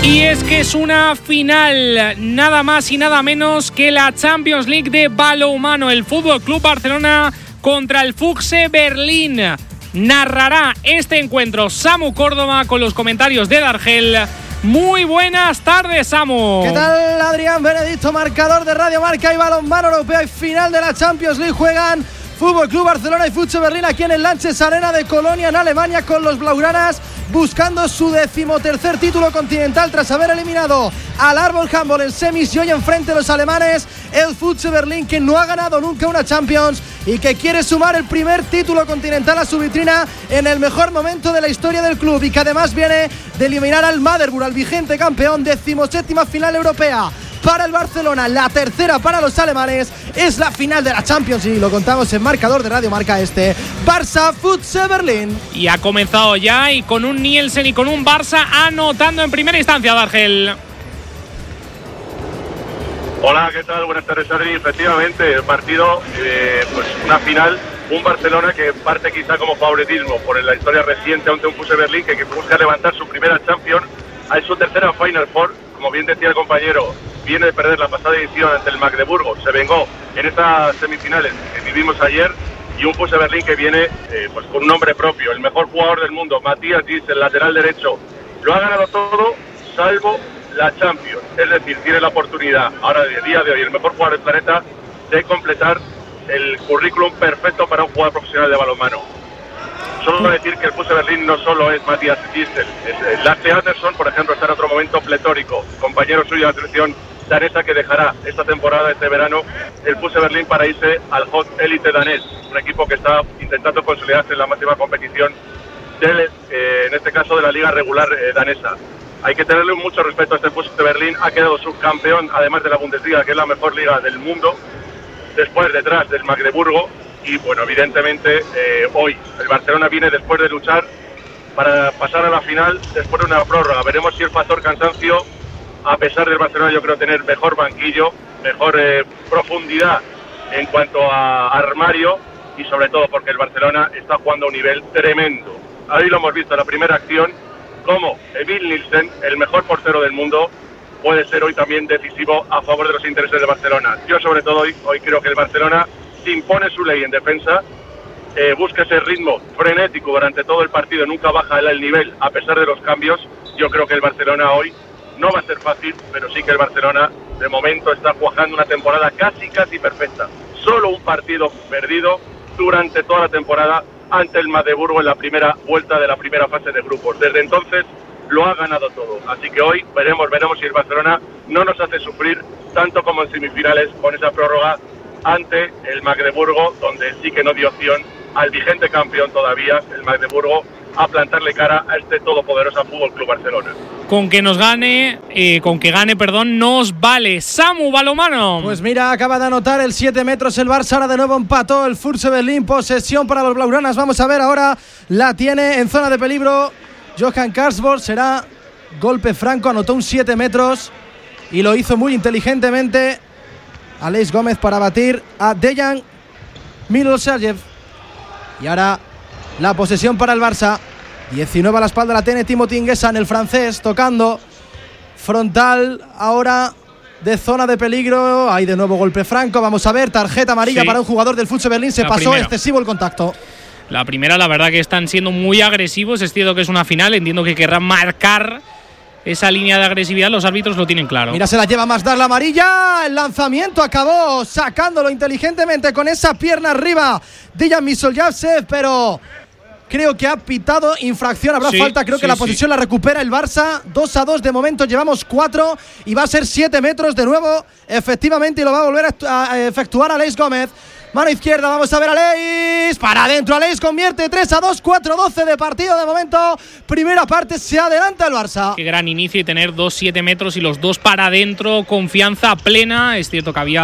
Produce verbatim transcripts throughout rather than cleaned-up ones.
Y es que es una final, nada más y nada menos que la Champions League de balonmano. El F C Barcelona contra el F U C Berlín. Narrará este encuentro Samu Córdoba con los comentarios de Dargel. Muy buenas tardes, Samu. ¿Qué tal, Adrián Benedicto, marcador de Radio Marca y balonmano europeo y final de la Champions League? Juegan F C Barcelona y F U C Berlín aquí en el Lanxess Arena de Colonia, en Alemania, con los blaugranas buscando su decimotercer título continental tras haber eliminado al Arbol Handball en semis, y hoy enfrente los alemanes, el F U C Berlín, que no ha ganado nunca una Champions y que quiere sumar el primer título continental a su vitrina en el mejor momento de la historia del club, y que además viene de eliminar al Maderburg, al vigente campeón. Decimoséptima final europea para el Barcelona, la tercera para los alemanes. Es la final de la Champions y lo contamos en marcador de Radio Marca, este Barça F U C Berlín. Y ha comenzado ya, y con un Nielsen y con un Barça anotando en primera instancia, Dargel. Hola, ¿qué tal? Buenas tardes, Adri. Efectivamente, el partido, eh, pues una final, un Barcelona que parte quizá como favoritismo por la historia reciente ante un F U C Berlín que, que busca levantar su primera Champions, a su tercera Final Four. Como bien decía el compañero, viene de perder la pasada edición ante el Magdeburgo, se vengó en estas semifinales que vivimos ayer, y un F U C Berlín que viene eh, pues con un nombre propio, el mejor jugador del mundo, Matías Gis, el lateral derecho. Lo ha ganado todo, salvo la Champions, es decir, tiene la oportunidad, ahora de día de hoy, el mejor jugador del planeta, de completar el currículum perfecto para un jugador profesional de balonmano. Solo decir que el F U C Berlín no solo es Matías Gistel, Lasse Andersson, por ejemplo, está en otro momento pletórico, compañero suyo de la selección danesa, que dejará esta temporada, este verano, el F U C Berlín para irse al Hot Elite danés, un equipo que está intentando consolidarse en la máxima competición, del, eh, en este caso de la liga regular eh, danesa. Hay que tenerle mucho respeto a este F U C Berlín, ha quedado subcampeón, además de la Bundesliga, que es la mejor liga del mundo, después detrás del Magdeburgo. Y bueno, evidentemente eh, hoy el Barcelona viene después de luchar para pasar a la final después de una prórroga. Veremos si el factor cansancio, a pesar del Barcelona yo creo tener mejor banquillo, mejor eh, profundidad en cuanto a armario, y sobre todo porque el Barcelona está jugando a un nivel tremendo. Ahí lo hemos visto en la primera acción, como Emil Nielsen, el mejor portero del mundo, puede ser hoy también decisivo a favor de los intereses de Barcelona. Yo sobre todo hoy, hoy creo que el Barcelona impone su ley en defensa, eh, busca ese ritmo frenético durante todo el partido, nunca baja el nivel a pesar de los cambios. Yo creo que el Barcelona hoy no va a ser fácil, pero sí que el Barcelona de momento está cuajando una temporada casi casi perfecta. Solo un partido perdido durante toda la temporada ante el Magdeburgo en la primera vuelta de la primera fase de grupos. Desde entonces lo ha ganado todo, así que hoy veremos, veremos si el Barcelona no nos hace sufrir tanto como en semifinales con esa prórroga ante el Magdeburgo, donde sí que no dio opción al vigente campeón todavía, el Magdeburgo, a plantarle cara a este todopoderoso F C Barcelona. Con que nos gane, eh, con que gane, perdón, nos vale. Samu, balonmano. Pues mira, acaba de anotar el siete metros el Barça, ahora de nuevo empató el F U C Berlín, posesión para los blaugranas. Vamos a ver, ahora la tiene en zona de peligro Johan Karsborg, será golpe franco, anotó un siete metros y lo hizo muy inteligentemente Aleix Gómez para batir a Dejan Milosavljev. Y ahora la posesión para el Barça. diecinueve a la espalda la tiene Timothy Nguessan, el francés, tocando frontal ahora de zona de peligro. Hay de nuevo golpe franco. Vamos a ver, tarjeta amarilla sí para un jugador del F U C Berlín. Se la pasó primera. Excesivo el contacto. La primera, la verdad que están siendo muy agresivos. Es cierto que es una final, entiendo que querrán marcar esa línea de agresividad, los árbitros lo tienen claro. Mira, se la lleva más dar la amarilla. El lanzamiento acabó sacándolo inteligentemente con esa pierna arriba Dejan Milosavljev, pero creo que ha pitado infracción. Habrá sí, falta, creo sí, que la posición sí. la recupera el Barça. dos a dos de momento, llevamos cuatro y va a ser siete metros de nuevo, efectivamente, y lo va a volver a efectuar Aleix Gómez. Mano izquierda, vamos a ver a Aleix. Para adentro, Aleix convierte tres a dos, cuatro doce de partido de momento. Primera parte, se adelanta el Barça. Qué gran inicio y tener dos siete metros y los dos para adentro. Confianza plena. Es cierto que había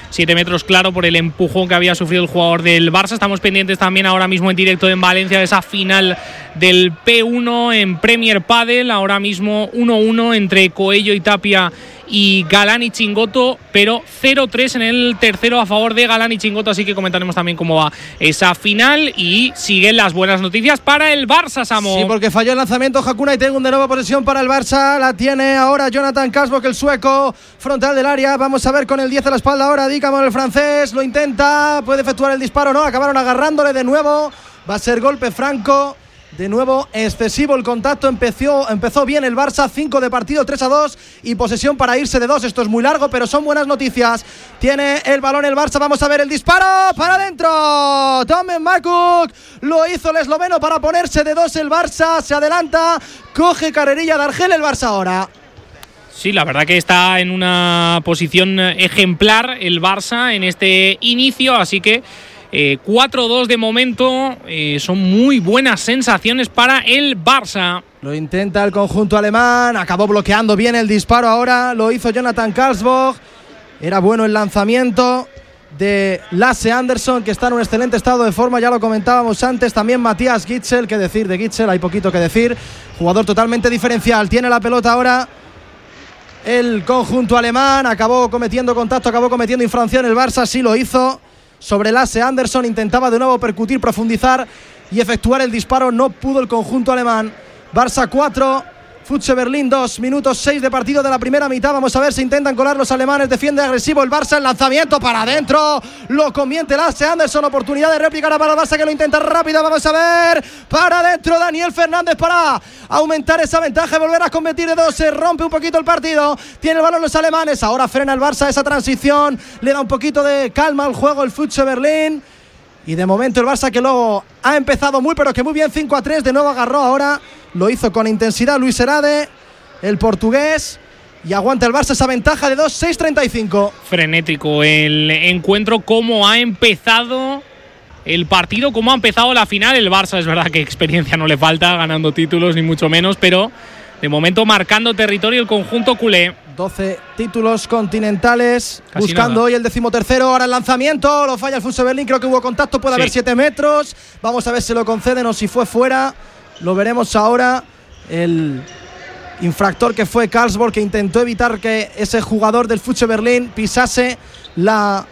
siete metros, claro, por el empujón que había sufrido el jugador del Barça. Estamos pendientes también ahora mismo en directo en Valencia de esa final del P uno en Premier Padel. Ahora mismo uno uno entre Coello y Tapia y Galán y Chingoto, pero cero tres en el tercero a favor de Galán y Chingoto, así que comentaremos también cómo va esa final y siguen las buenas noticias para el Barça, Samo. Sí, porque falló el lanzamiento Hakuna y tengo de nuevo posesión para el Barça, la tiene ahora Jonathan Kasbok, el sueco, frontal del área, vamos a ver con el diez a la espalda ahora, Dicamon el francés, lo intenta, puede efectuar el disparo, no, acabaron agarrándole de nuevo, va a ser golpe franco. De nuevo excesivo el contacto, empezó, empezó bien el Barça, cinco de partido, tres a dos y posesión para irse de dos, esto es muy largo pero son buenas noticias, tiene el balón el Barça, vamos a ver el disparo, para adentro, Tomen Makuk, lo hizo el esloveno para ponerse de dos el Barça, se adelanta, coge carrerilla de Argel el Barça ahora. Sí, la verdad que está en una posición ejemplar el Barça en este inicio, así que Eh, cuatro dos de momento, eh, son muy buenas sensaciones para el Barça. Lo intenta el conjunto alemán, acabó bloqueando bien el disparo ahora, lo hizo Jonathan Karlsborg, era bueno el lanzamiento de Lasse Andersson, que está en un excelente estado de forma, ya lo comentábamos antes, también Matías Gitzel, qué decir de Gitzel, hay poquito que decir, jugador totalmente diferencial, tiene la pelota ahora el conjunto alemán, acabó cometiendo contacto, acabó cometiendo infracción el Barça, sí lo hizo. Sobre Lasse Andersson, intentaba de nuevo percutir, profundizar y efectuar el disparo, no pudo el conjunto alemán. Barça cuatro, Futse Berlín dos, minutos seis de partido de la primera mitad, vamos a ver si intentan colar los alemanes, defiende agresivo el Barça, el lanzamiento para adentro, lo convierte Lasse Andersson, oportunidad de réplica para el Barça que lo intenta rápido, vamos a ver, para adentro Daniel Fernández para aumentar esa ventaja y volver a convertir de dos, se rompe un poquito el partido, tiene el balón los alemanes, ahora frena el Barça esa transición, le da un poquito de calma al juego el Futse Berlín. Y de momento el Barça que luego ha empezado muy pero que muy bien, cinco a tres, de nuevo agarró ahora, lo hizo con intensidad Luis Herade, el portugués, y aguanta el Barça esa ventaja de dos, seis treinta y cinco. Frenético el encuentro, cómo ha empezado el partido, cómo ha empezado la final. El Barça, es verdad que experiencia no le falta, ganando títulos ni mucho menos, pero de momento marcando territorio el conjunto culé. doce títulos continentales, casi buscando nada. Hoy el decimotercero, ahora el lanzamiento, lo falla el Futse Berlín, creo que hubo contacto, puede sí. haber siete metros, vamos a ver si lo conceden o si fue fuera, lo veremos ahora, el infractor que fue Karlsborg, que intentó evitar que ese jugador del Futse Berlín pisase la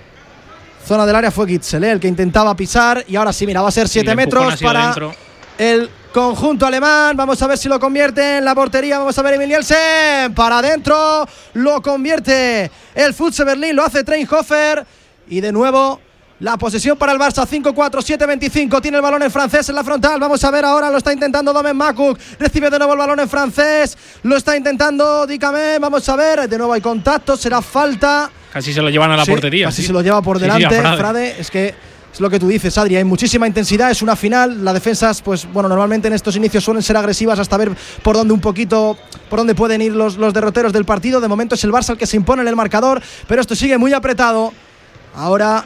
zona del área, fue Gitzel, ¿eh? El que intentaba pisar, y ahora sí, mira, va a ser siete sí, metros para dentro. El conjunto alemán, vamos a ver si lo convierte en la portería, vamos a ver Emil Nielsen, para adentro, lo convierte el Futse Berlín, lo hace Treinhofer, y de nuevo la posesión para el Barça, cinco cuatro, siete veinticinco, tiene el balón en francés en la frontal, vamos a ver ahora, lo está intentando Domen Makuk, recibe de nuevo el balón en francés, lo está intentando Dicamé, vamos a ver, de nuevo hay contacto, será falta. Casi se lo llevan a la sí, portería. Casi sí. se lo lleva por delante, sí, sí, Frade. Frade, es que es lo que tú dices, Adri, hay muchísima intensidad, es una final, las defensas, pues bueno, normalmente en estos inicios suelen ser agresivas hasta ver por dónde un poquito, por dónde pueden ir los, los derroteros del partido. De momento es el Barça el que se impone en el marcador, pero esto sigue muy apretado. Ahora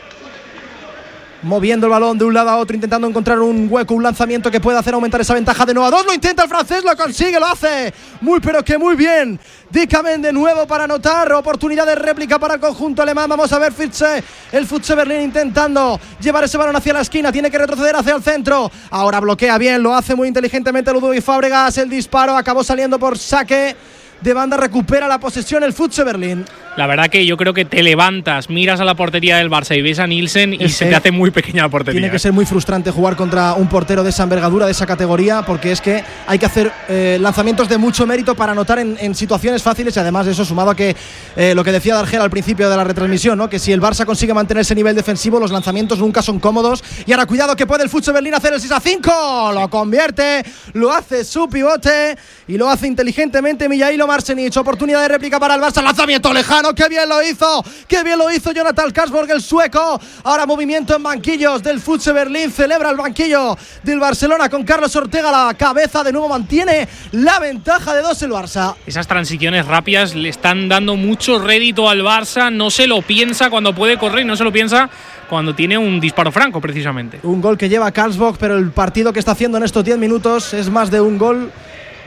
moviendo el balón de un lado a otro, intentando encontrar un hueco, un lanzamiento que pueda hacer aumentar esa ventaja de nuevo a dos, lo intenta el francés, lo consigue, lo hace muy pero que muy bien, Dicamén de nuevo para anotar, oportunidad de réplica para el conjunto alemán, vamos a ver Futse, el Futse Berlín intentando llevar ese balón hacia la esquina, tiene que retroceder hacia el centro, ahora bloquea bien, lo hace muy inteligentemente Ludovic Fábregas, el disparo acabó saliendo por saque de banda, recupera la posesión el Futse Berlín. La verdad que yo creo que te levantas, miras a la portería del Barça y ves a Nielsen y es se te hace muy pequeña la portería. Tiene que ser muy frustrante jugar contra un portero de esa envergadura, de esa categoría, porque es que hay que hacer eh, lanzamientos de mucho mérito para anotar en, en situaciones fáciles, y además de eso, sumado a que eh, lo que decía Dargel al principio de la retransmisión, ¿no? Que si el Barça consigue mantener ese nivel defensivo, los lanzamientos nunca son cómodos. Y ahora cuidado que puede el Futse Berlín hacer el seis a cinco, lo convierte, lo hace su pivote y lo hace inteligentemente Mijailo Marcenic. Oportunidad de réplica para el Barça, lanzamiento lejano, qué bien lo hizo, qué bien lo hizo Jonathan Karlsborg, el sueco. Ahora movimiento en banquillos del Futse Berlín, celebra el banquillo del Barcelona con Carlos Ortega a la cabeza, de nuevo mantiene la ventaja de dos el Barça. Esas transiciones rápidas le están dando mucho rédito al Barça, no se lo piensa cuando puede correr y no se lo piensa cuando tiene un disparo franco, precisamente. Un gol que lleva Karlsborg, pero el partido que está haciendo en estos diez minutos es más de un gol.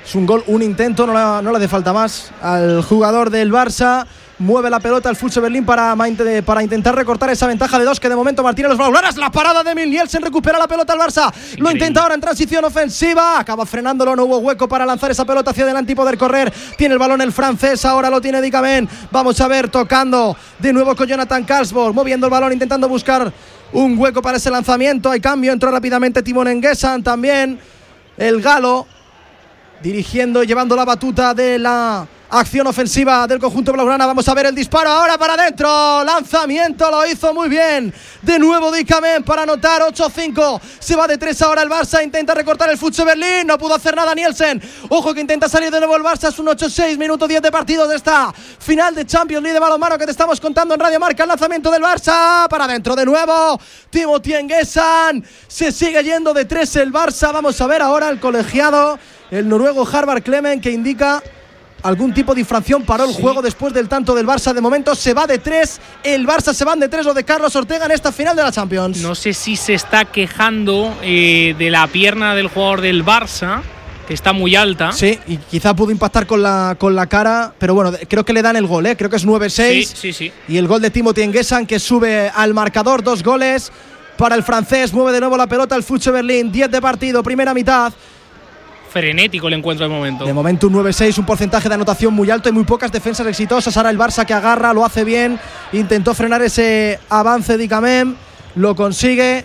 Es un gol, un intento, no le, no le hace falta más al jugador del Barça. Mueve la pelota el Futse Berlín para, para intentar recortar esa ventaja de dos que de momento mantiene los blaugranas. La parada de Emil Nielsen, recupera la pelota al Barça. Increíble. Lo intenta ahora en transición ofensiva. Acaba frenándolo, no hubo hueco para lanzar esa pelota hacia adelante y poder correr. Tiene el balón el francés, ahora lo tiene Dicamén. Vamos a ver, tocando de nuevo con Jonathan Karlsborg, moviendo el balón, intentando buscar un hueco para ese lanzamiento. Hay cambio, entró rápidamente Timon Nguessan también. El galo dirigiendo y llevando la batuta de la acción ofensiva del conjunto blaugrana. Vamos a ver el disparo ahora para adentro. Lanzamiento, lo hizo muy bien. De nuevo Dicamén para anotar. Ocho cinco. Se va de tres ahora el Barça. Intenta recortar el Futse Berlín. No pudo hacer nada Nielsen. Ojo que intenta salir de nuevo el Barça. Es un ocho seis. Minuto diez de partido de esta final de Champions League de balonmano que te estamos contando en Radio Marca. El lanzamiento del Barça para adentro de nuevo. Timothy Nguessan. Se sigue yendo de tres el Barça. Vamos a ver ahora el colegiado, el noruego Harvard Clement, que indica algún tipo de infracción. Paró el sí. juego después del tanto del Barça. De momento se va de tres. El Barça se van de tres. Lo de Carlos Ortega en esta final de la Champions. No sé si se está quejando eh, de la pierna del jugador del Barça, que está muy alta. Sí, y quizá pudo impactar con la, con la cara. Pero bueno, creo que le dan el gol, ¿eh? Creo que es nueve seis. Sí, sí, sí. Y el gol de Timothy Nguessan, que sube al marcador. Dos goles para el francés. Mueve de nuevo la pelota el Futse Berlín. diez de partido, primera mitad. Frenético el encuentro de momento. De momento un nueve seis, un porcentaje de anotación muy alto y muy pocas defensas exitosas. Ahora el Barça que agarra, lo hace bien. Intentó frenar ese avance de Dicamén, lo consigue.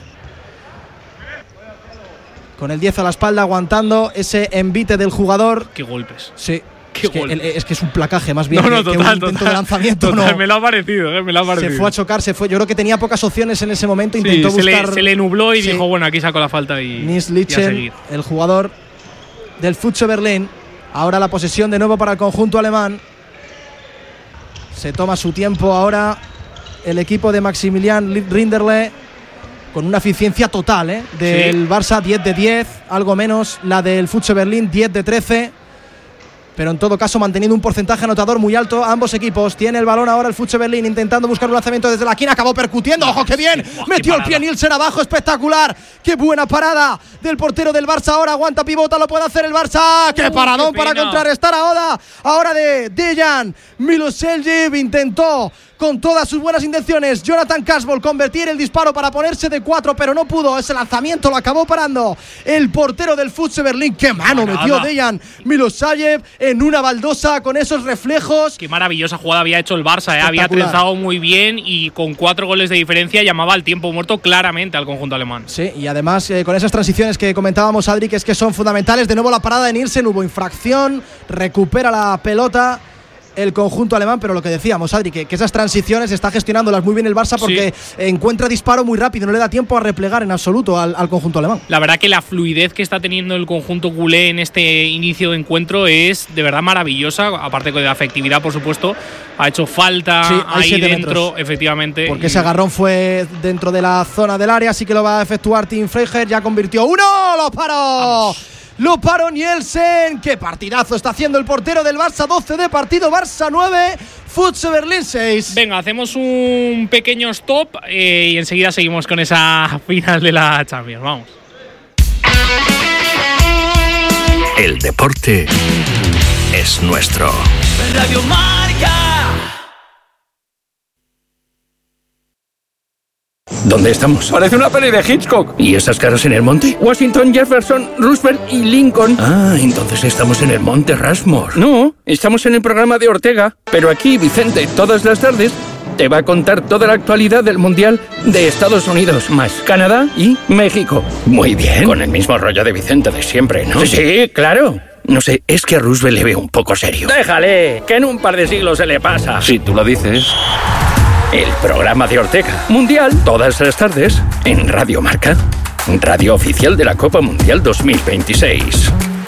Con el diez a la espalda, aguantando ese envite del jugador. Qué golpes. Sí. Qué es, que, golpes. el, es que es un placaje más bien no, no, que, total, que un intento total, de lanzamiento. Total, no. Me lo ha parecido, eh, me lo ha parecido. Se fue a chocar, se fue. Yo creo que tenía pocas opciones en ese momento. Intentó sí, se buscar. Le, se le nubló y sí. dijo, bueno, aquí saco la falta y, Nils y Lichten, a seguir. El jugador del Futse Berlín. Ahora la posesión de nuevo para el conjunto alemán. Se toma su tiempo ahora el equipo de Maximilian Rinderle, con una eficiencia total ¿eh? del sí. Barça, diez de diez, algo menos la del Futse Berlín, diez de trece. Pero en todo caso manteniendo un porcentaje anotador muy alto ambos equipos. Tiene el balón ahora el Futse Berlín intentando buscar un lanzamiento desde la esquina. Acabó percutiendo. ¡Ojo, qué bien! Oh, Metió qué el pie Nielsen abajo. Espectacular. ¡Qué buena parada del portero del Barça! Ahora aguanta, pivota, lo puede hacer el Barça. ¡Qué paradón uh, qué para contrarrestar a Oda! Ahora de Dejan Milosevljev. Intentó con todas sus buenas intenciones Jonathan Karlsborg convertir el disparo para ponerse de cuatro, pero no pudo. Ese lanzamiento lo acabó parando el portero del Futse Berlín. ¡Qué mano Parada. metió Dejan Milosevljev en una baldosa con esos reflejos! Qué maravillosa jugada había hecho el Barça, ¿eh? Había trenzado muy bien y con cuatro goles de diferencia llamaba al tiempo muerto claramente al conjunto alemán. Sí, y además eh, con esas transiciones que comentábamos, Adri, que es que son fundamentales. De nuevo la parada de Nielsen, hubo infracción, recupera la pelota el conjunto alemán, pero lo que decíamos, Adri, que, que esas transiciones está gestionándolas muy bien el Barça porque sí. encuentra disparo muy rápido, no le da tiempo a replegar en absoluto al, al conjunto alemán. La verdad que la fluidez que está teniendo el conjunto culé en este inicio de encuentro es de verdad maravillosa, aparte de la efectividad, por supuesto. Ha hecho falta sí, ahí dentro, metros. efectivamente. Porque y... ese agarrón fue dentro de la zona del área, así que lo va a efectuar Tim Freijer, ya convirtió uno, lo paró. Vamos. Lo paró Nielsen. Qué partidazo está haciendo el portero del Barça. doce de partido, Barça nueve, Futse Berlín seis. Venga, hacemos un pequeño stop eh, y enseguida seguimos con esa final de la Champions. Vamos. El deporte es nuestro. Radio Marca. ¿Dónde estamos? Parece una peli de Hitchcock. ¿Y esas caras en el monte? Washington, Jefferson, Roosevelt y Lincoln. Ah, entonces estamos en el monte Rushmore. No, estamos en el programa de Ortega. Pero aquí, Vicente, todas las tardes, te va a contar toda la actualidad del Mundial de Estados Unidos, más Canadá y México. Muy bien. Con el mismo rollo de Vicente de siempre, ¿no? Sí, sí, claro. No sé, es que a Roosevelt le veo un poco serio. Déjale, que en un par de siglos se le pasa. Si tú lo dices. El programa de Ortega. Mundial, todas las tardes, en Radio Marca. Radio oficial de la Copa Mundial dos mil veintiséis.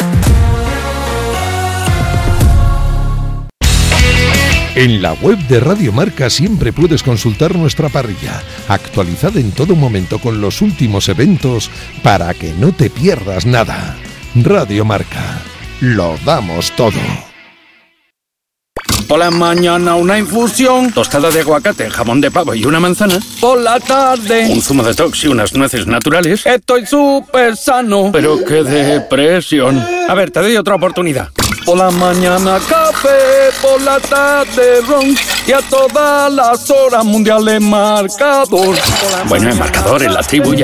En la web de Radio Marca siempre puedes consultar nuestra parrilla, actualizada en todo momento con los últimos eventos para que no te pierdas nada. Radio Marca. Lo damos todo. Por la mañana una infusión, tostada de aguacate, jamón de pavo y una manzana. Por la tarde, un zumo de tox y unas nueces naturales. Estoy súper sano, pero qué depresión. A ver, te doy otra oportunidad. Por la mañana café, por la tarde ron y a todas las horas mundiales marcador. Bueno, el marcador en la tribu ya.